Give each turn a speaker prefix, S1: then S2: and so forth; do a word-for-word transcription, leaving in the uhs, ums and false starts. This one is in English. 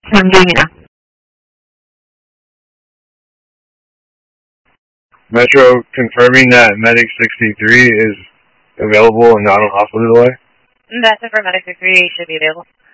S1: I'm doing it now.
S2: Metro confirming that Medic sixty-three is available and not on hospital delay.
S3: That's it for Medic sixty-three, should be available.